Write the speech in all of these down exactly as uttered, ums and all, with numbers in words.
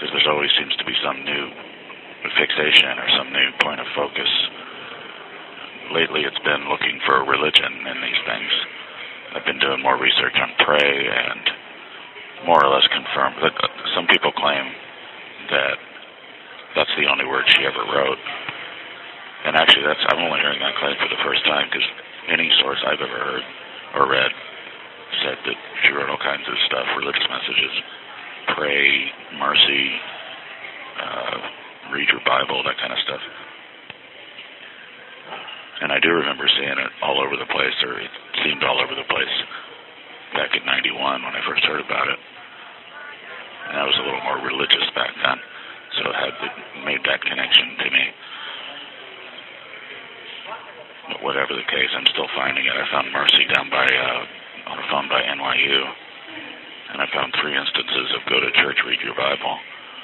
because there's always seems to be some new fixation or some new point of focus. Lately it's been looking for a religion in these things. I've been doing more research on pray and more or less confirm that some people claim that that's the only word she ever wrote. And actually that's I'm only hearing that claim for the first time, because any source I've ever heard or read said that she wrote all kinds of stuff, religious messages, pray, mercy, uh, read your Bible, that kind of stuff. And I do remember seeing it all over the place, or it seemed all over the place, back in ninety-one when I first heard about it. And I was a little more religious back then, so it had it made that connection to me. But whatever the case, I'm still finding it. I found mercy down by uh, on a phone by N Y U, and I found three instances of go to church, read your Bible.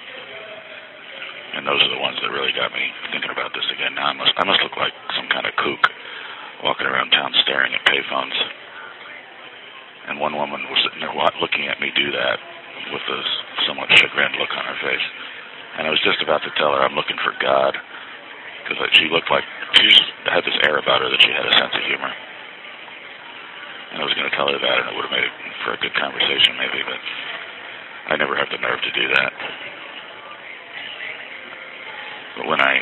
And those are the ones that really got me thinking about this again. Now I must, I must look like some kind of kook walking around town staring at payphones. And one woman was sitting there looking at me do that with a somewhat chagrined look on her face. And I was just about to tell her I'm looking for God, because she looked like, she just had this air about her that she had a sense of humor. And I was going to tell her that, and it would have made it for a good conversation maybe, but I never have the nerve to do that. But when I,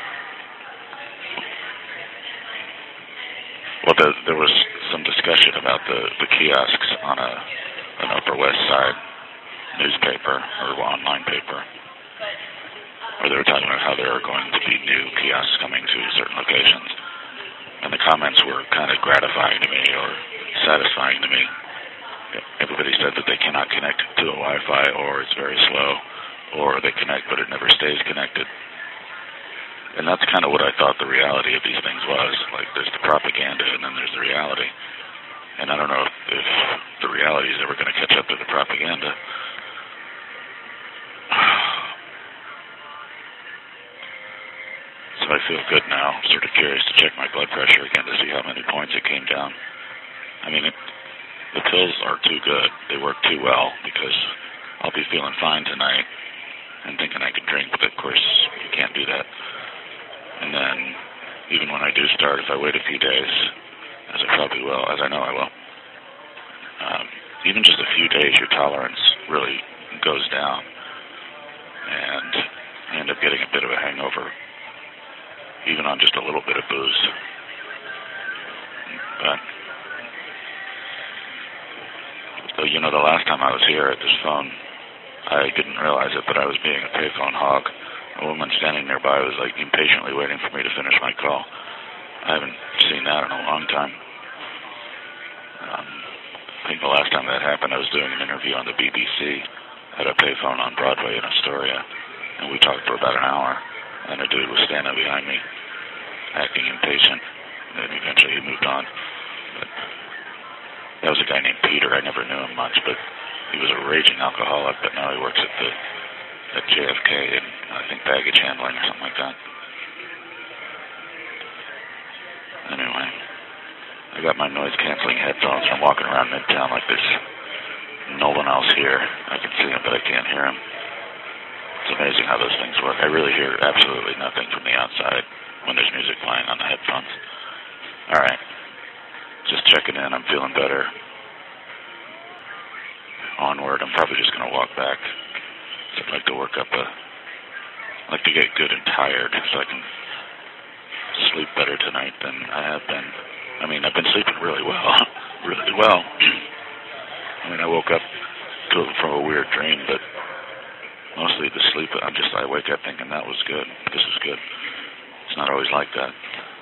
well, the, there was some discussion about the, the kiosks on a an Upper West Side newspaper or online paper, where they were talking about how there are going to be new kiosks coming to certain locations. And the comments were kind of gratifying to me or satisfying to me. Everybody said that they cannot connect to a Wi-Fi, or it's very slow, or they connect but it never stays connected. And that's kind of what I thought the reality of these things was. Like, there's the propaganda and then there's the reality. And I don't know if, if the reality is ever going to catch up to the propaganda. So I feel good now. I'm sort of curious to check my blood pressure again to see how many points it came down. I mean, it, the pills are too good. They work too well, because I'll be feeling fine tonight and thinking I could drink, but of course you can't do that. And then, even when I do start, if I wait a few days, as I probably will, as I know I will, um, even just a few days, your tolerance really goes down, and I end up getting a bit of a hangover, even on just a little bit of booze. But, so, you know, the last time I was here at this phone, I didn't realize it, but I was being a payphone hog. A woman standing nearby was like impatiently waiting for me to finish my call. I haven't seen that in a long time. Um, I think the last time that happened, I was doing an interview on the B B C at a payphone on Broadway in Astoria, and we talked for about an hour, and a dude was standing behind me, acting impatient, and eventually he moved on. But that was a guy named Peter. I never knew him much, but he was a raging alcoholic, but now he works at the at J F K and I think baggage handling or something like that. Anyway, I got my noise-canceling headphones. I'm walking around Midtown like there's no one else here. I can see him, but I can't hear him. It's amazing how those things work. I really hear absolutely nothing from the outside when there's music playing on the headphones. All right, just checking in. I'm feeling better. Onward. I'm probably just going to walk back. So I'd like to work up a, I'd like to get good and tired so I can sleep better tonight than I have been. I mean, I've been sleeping really well, really well. I mean, I woke up to, from a weird dream, but mostly the sleep, I'm just, I wake up thinking that was good, this is good. It's not always like that.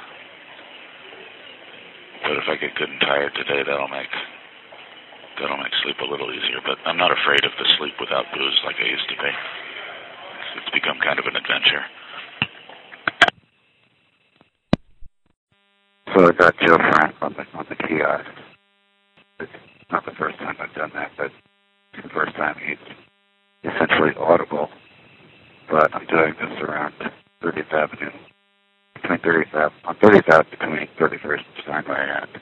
But if I get good and tired today, that'll make That'll make sleep a little easier, but I'm not afraid of the sleep without booze like I used to be. It's become kind of an adventure. So I got Joe Frank on the, on the kiosk. It's not the first time I've done that, but it's the first time he's essentially audible. But I'm doing this around thirtieth Avenue, between thirtieth Avenue, on thirtieth Avenue between thirty-first and Steinway and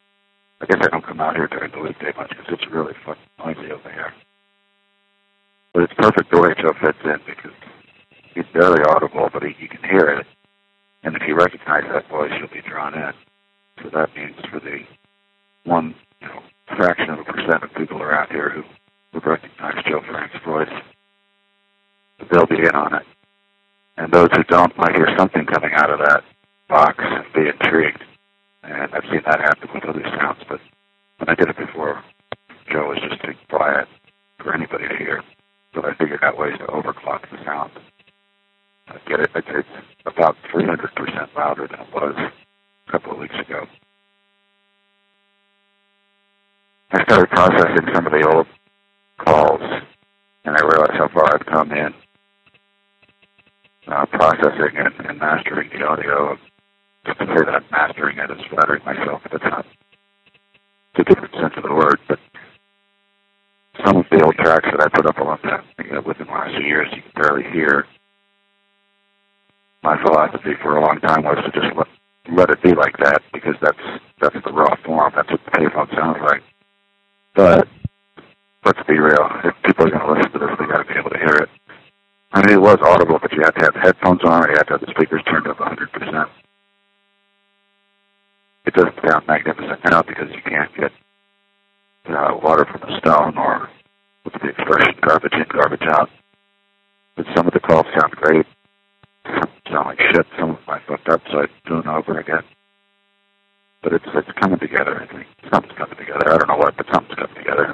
I guess I don't come out here during the weekday much because it's really fucking noisy over here. But it's perfect the way Joe fits in because he's barely audible, but he, you can hear it. And if you recognize that voice, you'll be drawn in. So that means for the one, you know, fraction of a percent of people around here who would recognize Joe Frank's voice, they'll be in on it. And those who don't might hear something coming out of that box and be intrigued. And I've seen that happen with other sounds, but when I did it before, Joe was just too quiet for anybody to hear. So I figured out ways to overclock the sound. I get it. It's, it's about three hundred percent louder than it was a couple of weeks ago. I started processing some of the old calls, and I realized how far I've come in uh, processing and, and mastering the audio. Just to say that I'm mastering it is flattering myself. That's not the different sense of the word, but some of the old tracks that I put up along that, you know, within the last few years, you can barely hear. My philosophy for a long time was to just let, let it be like that, because that's that's the raw form. That's what the payphone sounds like. But let's be real. If people are going to listen to this, they got to be able to hear it. I mean, it was audible, but you had to have headphones on, or you had to have the speakers turned up one hundred percent. It doesn't sound magnificent now because you can't get uh, water from a stone, or what's the expression, garbage in, garbage out. But some of the calls sound great. Some sound like shit. Some of them I fucked up, so I'm doing over again. But it's it's coming together, I think. Something's coming together. I don't know what, but something's coming together.